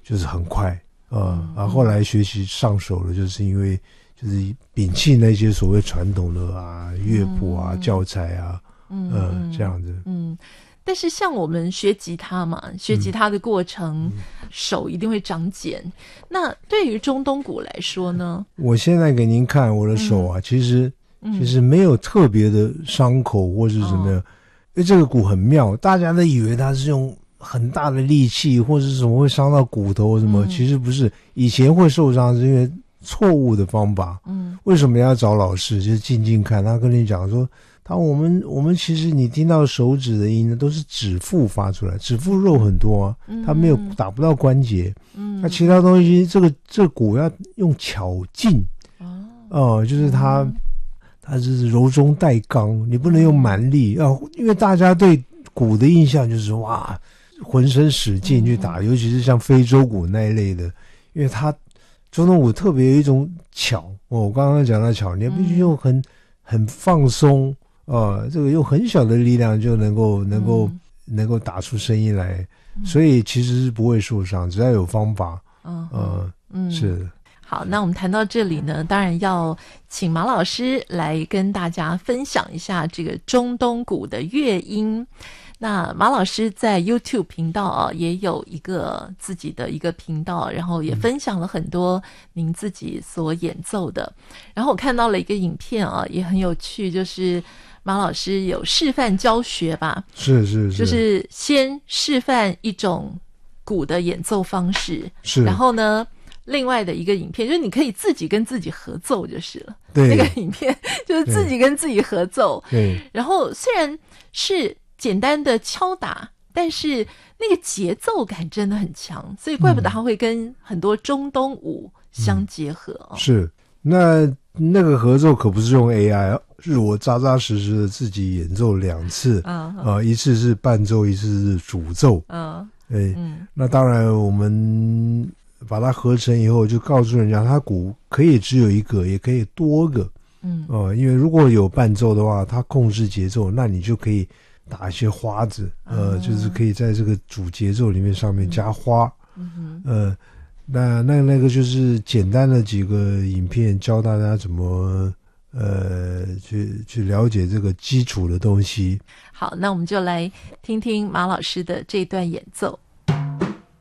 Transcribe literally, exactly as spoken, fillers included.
就是很快呃、嗯、啊，后来学习上手了，就是因为就是摒弃那些所谓传统的啊乐谱啊、嗯、教材啊，嗯、呃、这样子。 嗯，但是像我们学吉他嘛，学吉他的过程、嗯、手一定会长茧。那对于中东鼓来说呢？ 我现在给您看我的手啊，嗯、其实、嗯、其实没有特别的伤口或是什么样。哦，因为这个鼓很妙，大家都以为它是用很大的力气或者什么会伤到骨头什么、嗯、其实不是。以前会受伤是因为错误的方法。嗯，为什么要找老师？就是静静看，他跟你讲说，他我们我们其实你听到手指的音呢，都是指腹发出来，指腹肉很多啊，它没有打不到关节。嗯，那其他东西，这个这个鼓要用巧劲。哦、呃，就是它。嗯，它是柔中带刚，你不能用蛮力啊，因为大家对鼓的印象就是哇，浑身使劲去打，嗯、尤其是像非洲鼓那一类的，因为它中东鼓特别有一种巧，哦，我刚刚讲到巧，你必须用很、嗯、很放松啊、呃，这个用很小的力量就能够能够、嗯、能够打出声音来，所以其实是不会受伤，只要有方法。嗯、呃、嗯，是的。 好，那我们谈到这里呢，当然要请马老师来跟大家分享一下这个中东鼓的乐音。那马老师在 YouTube 频道啊，也有一个自己的一个频道，然后也分享了很多您自己所演奏的。然后我看到了一个影片啊，也很有趣，就是马老师有示范教学吧？ 是是是， 就是先示范一种鼓的演奏方式， 是， 然后呢，另外的一个影片就是你可以自己跟自己合奏就是了。 对， 那个影片就是自己跟自己合奏。 对， 然后虽然是简单的敲打，但是那个节奏感真的很强，所以怪不得它会跟很多中东舞相结合。哦嗯、是，那那个合奏可不是用 A I， 是我扎扎实实的自己演奏两次。啊、uh, 呃，一次是伴奏，一次是主奏。嗯，对，嗯，那当然我们把它合成以后，就告诉人家，它鼓可以只有一个，也可以多个。嗯，哦、呃，因为如果有伴奏的话，它控制节奏，那你就可以打一些花子，呃，嗯、就是可以在这个主节奏里面上面加花。嗯哼，呃，那那那个就是简单的几个影片，教大家怎么呃去去了解这个基础的东西。 好，那我们就来听听马老师的这段演奏。